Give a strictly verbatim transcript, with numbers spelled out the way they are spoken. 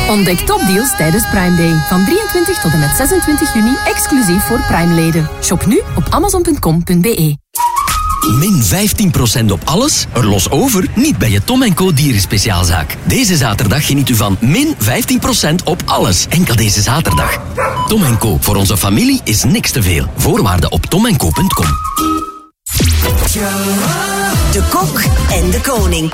Ontdek topdeals tijdens Prime Day. Van drieëntwintig tot en met zesentwintig juni, exclusief voor Prime-leden. Shop nu op amazon punt com punt b e. Min vijftien procent op alles? Er los over, niet bij je Tom en Co dierenspeciaalzaak. Deze zaterdag geniet u van min vijftien procent op alles. Enkel deze zaterdag. Tom en Co, voor onze familie is niks te veel. Voorwaarden op tom en co punt com. De Kok en de Koning.